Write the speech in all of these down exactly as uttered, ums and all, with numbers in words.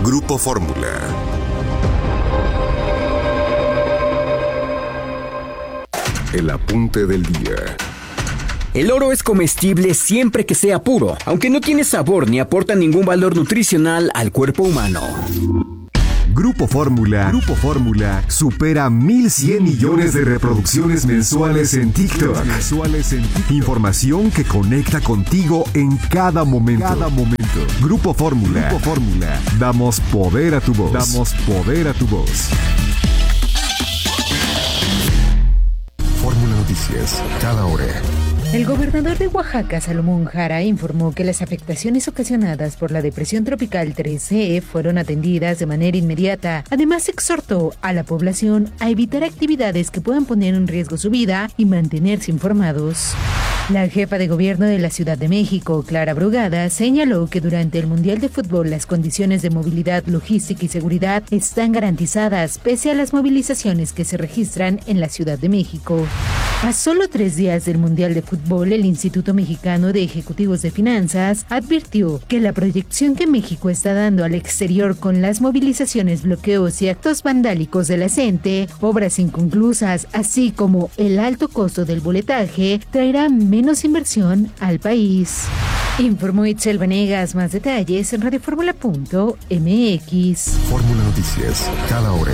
Grupo Fórmula. El apunte del día. El oro es comestible siempre que sea puro, aunque no tiene sabor ni aporta ningún valor nutricional al cuerpo humano. Grupo Fórmula, Grupo Fórmula supera mil cien millones de reproducciones mensuales en TikTok. Mensuales en TikTok. Información que conecta contigo en cada momento. Cada momento. Grupo Fórmula, Grupo Fórmula. Damos poder a tu voz. Damos poder a tu voz. Fórmula Noticias, cada hora. El gobernador de Oaxaca, Salomón Jara, informó que las afectaciones ocasionadas por la depresión tropical trece fueron atendidas de manera inmediata. Además, exhortó a la población a evitar actividades que puedan poner en riesgo su vida y mantenerse informados. La jefa de gobierno de la Ciudad de México, Clara Brugada, señaló que durante el Mundial de Fútbol las condiciones de movilidad, logística y seguridad están garantizadas pese a las movilizaciones que se registran en la Ciudad de México. A solo tres días del Mundial de Fútbol, el Instituto Mexicano de Ejecutivos de Finanzas advirtió que la proyección que México está dando al exterior con las movilizaciones, bloqueos y actos vandálicos de la gente, obras inconclusas, así como el alto costo del boletaje, traerá menos inversión al país. Informó Itzel Vanegas. Más detalles en radioformula punto m x. Fórmula Noticias, cada hora.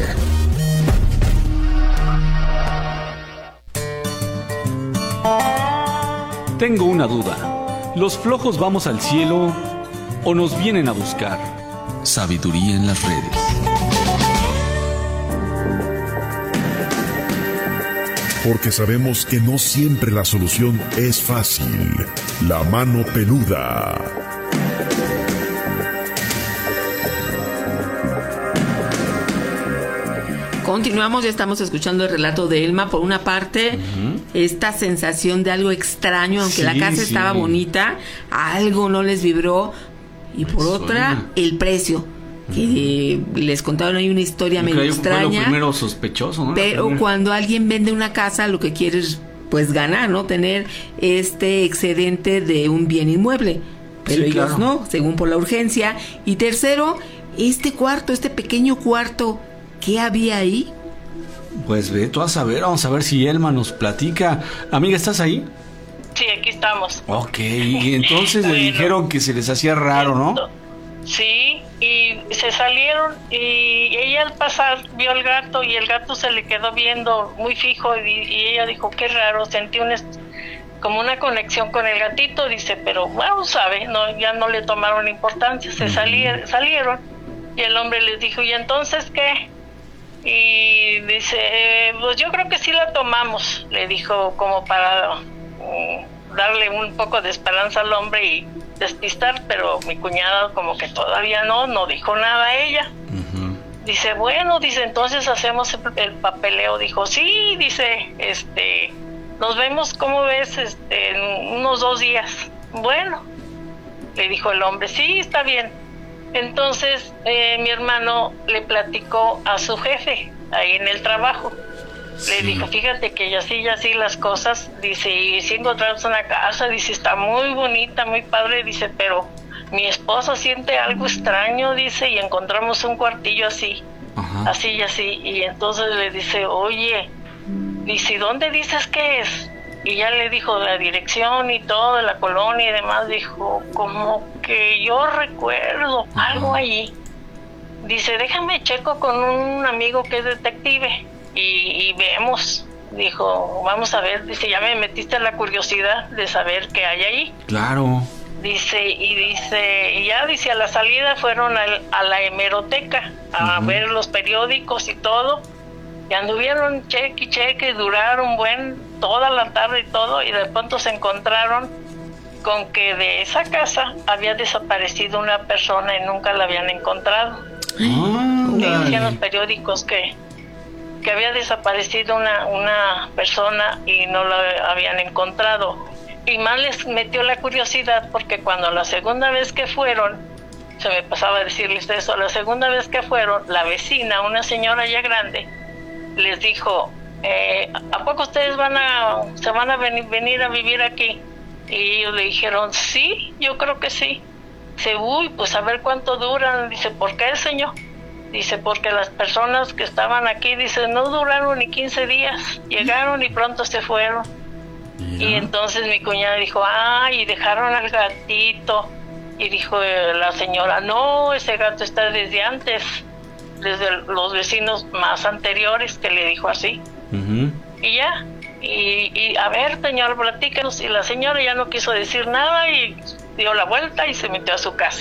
Tengo una duda. ¿Los flojos vamos al cielo o nos vienen a buscar? Sabiduría en las redes. Porque sabemos que no siempre la solución es fácil. La mano peluda. Continuamos, ya estamos escuchando el relato de Elma. Por una parte, uh-huh. esta sensación de algo extraño, aunque sí, la casa sí. estaba bonita, algo no les vibró. Y por Eso otra, suena. el precio. Que uh-huh. les contaron ahí una historia medio extraña. Fue lo primero sospechoso, ¿no? Pero cuando alguien vende una casa, lo que quiere es pues ganar, ¿no? Tener este excedente de un bien inmueble. Pero sí, ellos claro. no, según por la urgencia. Y tercero, este cuarto, este pequeño cuarto, ¿qué había ahí? Pues ve tú a saber, vamos a ver si Elma nos platica. Amiga, ¿estás ahí? Sí, aquí estamos. Ok, y entonces bueno, le dijeron que se les hacía raro, ¿no? Sí, y se salieron y ella al pasar vio al gato y el gato se le quedó viendo muy fijo y, y ella dijo, qué raro, sentí un est- como una conexión con el gatito, dice, pero bueno, sabe, no, ya no le tomaron importancia, se sali- salieron y el hombre les dijo, ¿y entonces qué? Y dice, eh, pues yo creo que sí la tomamos, le dijo como para um, darle un poco de esperanza al hombre y despistar, pero mi cuñada como que todavía no, no dijo nada a ella. Uh-huh. Dice, bueno, dice, entonces hacemos el, el papeleo, dijo, sí, dice, este, nos vemos, ¿cómo ves? Este, en unos dos días. Bueno, le dijo el hombre, sí, está bien. Entonces eh, mi hermano le platicó a su jefe ahí en el trabajo. Sí. Le dijo, fíjate que ya sí, ya sí las cosas, dice, y si encontramos una casa, dice, está muy bonita, muy padre, dice, pero mi esposa siente algo extraño, dice, y encontramos un cuartillo así, ajá, así y así, y entonces le dice, oye, dice, ¿dónde dices que es? Y ya le dijo la dirección y todo, de la colonia y demás, dijo, como que yo recuerdo ajá, algo allí. Dice, déjame checo con un amigo que es detective y, y vemos. Dijo, vamos a ver, dice, ya me metiste en la curiosidad de saber qué hay ahí. Claro. Dice, y dice, y ya dice, a la salida fueron al, a la hemeroteca a uh-huh, ver los periódicos y todo. Y anduvieron cheque y cheque, duraron buen toda la tarde y todo, y de pronto se encontraron con que de esa casa había desaparecido una persona y nunca la habían encontrado. Oh, y decían los periódicos que, que había desaparecido una, una persona y no la habían encontrado. Y más les metió la curiosidad porque cuando la segunda vez que fueron, se me pasaba a decirles eso, la segunda vez que fueron, la vecina, una señora ya grande, les dijo, eh, ¿a poco ustedes van a se van a venir, venir a vivir aquí? Y ellos le dijeron, sí, yo creo que sí. Dice, uy, pues a ver cuánto duran. Dice, ¿por qué, señor? Dice, porque las personas que estaban aquí, dice, no duraron ni quince días. Llegaron y pronto se fueron. Yeah. Y entonces mi cuñada dijo, ay, y dejaron al gatito. Y dijo eh, la señora, no, ese gato está desde antes, desde los vecinos más anteriores, que le dijo así. Uh-huh. Y ya, y, y a ver, señor, platícanos. Y la señora ya no quiso decir nada y dio la vuelta y se metió a su casa.